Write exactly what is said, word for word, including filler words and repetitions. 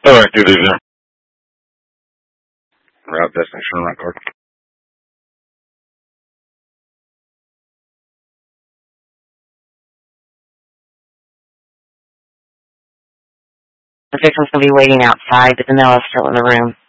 Alright, good evening. Route destination record. The victim's going to be waiting outside, but the mail is still in the room.